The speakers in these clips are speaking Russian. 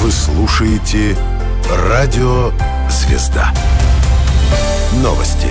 Вы слушаете «Радио Звезда». Новости.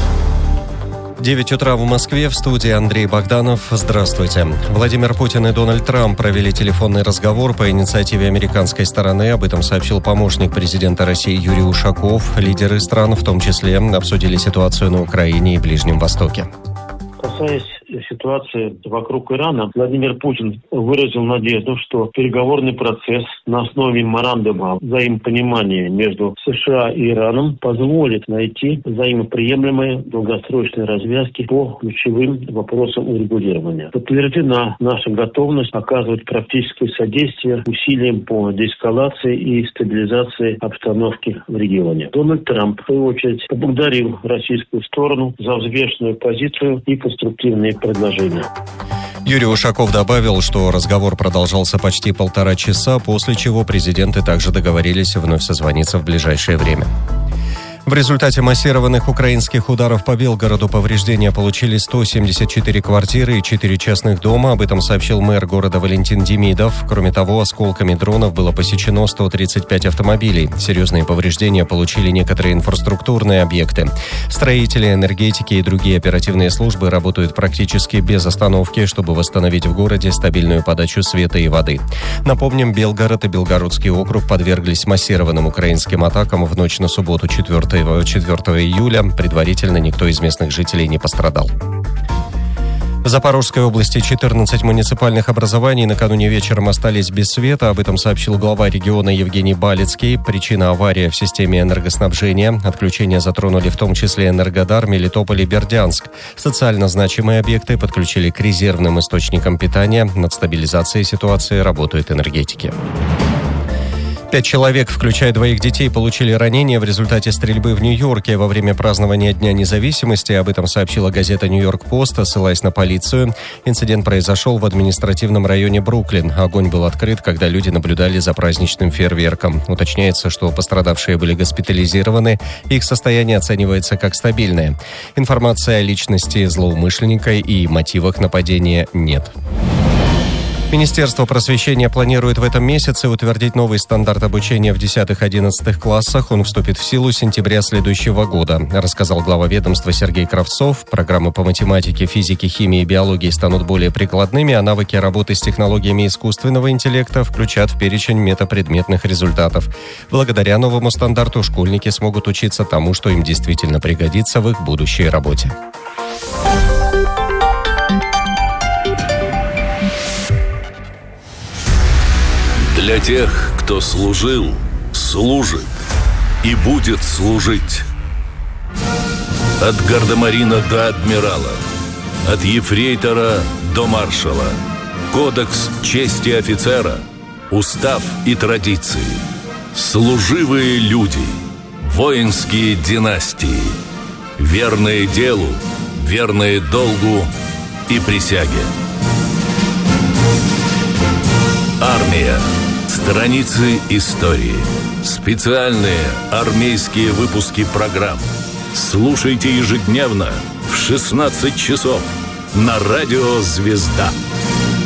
9 утра в Москве, в студии Андрей Богданов. Здравствуйте. Владимир Путин и Дональд Трамп провели телефонный разговор по инициативе американской стороны. Об этом сообщил помощник президента России Юрий Ушаков. Лидеры стран, в том числе, обсудили ситуацию на Украине и Ближнем Востоке. Касаясь ситуации вокруг Ирана, Владимир Путин выразил надежду, что переговорный процесс на основе меморандума взаимопонимания между США и Ираном позволит найти взаимоприемлемые долгосрочные развязки по ключевым вопросам урегулирования. Подтверждена наша готовность оказывать практическое содействие усилиям по деэскалации и стабилизации обстановки в регионе. Дональд Трамп, в свою очередь, поблагодарил российскую сторону за взвешенную позицию и конструктивные предложения. Юрий Ушаков добавил, что разговор продолжался почти 1,5 часа, после чего президенты также договорились вновь созвониться в ближайшее время. В результате массированных украинских ударов по Белгороду повреждения получили 174 квартиры и 4 частных дома. Об этом сообщил мэр города Валентин Демидов. Кроме того, осколками дронов было посечено 135 автомобилей. Серьезные повреждения получили некоторые инфраструктурные объекты. Строители, энергетики и другие оперативные службы работают практически без остановки, чтобы восстановить в городе стабильную подачу света и воды. Напомним, Белгород и Белгородский округ подверглись массированным украинским атакам в ночь на субботу 4 июля. Предварительно никто из местных жителей не пострадал. В Запорожской области 14 муниципальных образований накануне вечером остались без света. Об этом сообщил глава региона Евгений Балицкий. Причина — авария в системе энергоснабжения. Отключения затронули в том числе Энергодар, Мелитополь и Бердянск. Социально значимые объекты подключили к резервным источникам питания. Над стабилизацией ситуации работают энергетики. 5 человек, включая 2 детей, получили ранения в результате стрельбы в Нью-Йорке во время празднования Дня независимости. Об этом сообщила газета «Нью-Йорк-Пост», ссылаясь на полицию. Инцидент произошел в административном районе Бруклин. Огонь был открыт, когда люди наблюдали за праздничным фейерверком. Уточняется, что пострадавшие были госпитализированы. Их состояние оценивается как стабильное. Информации о личности злоумышленника и мотивах нападения нет. Министерство просвещения планирует в этом месяце утвердить новый стандарт обучения в 10-11 классах. Он вступит в силу с сентября следующего года, рассказал глава ведомства Сергей Кравцов. Программы по математике, физике, химии и биологии станут более прикладными, а навыки работы с технологиями искусственного интеллекта включат в перечень метапредметных результатов. Благодаря новому стандарту школьники смогут учиться тому, что им действительно пригодится в их будущей работе. Для тех, кто служил, служит и будет служить. От гардемарина до адмирала, от ефрейтора до маршала. Кодекс чести офицера, устав и традиции. Служивые люди, воинские династии. Верные делу, верные долгу и присяге. Армия. Страницы истории. Специальные армейские выпуски программ. Слушайте ежедневно в 16 часов на радио «Звезда».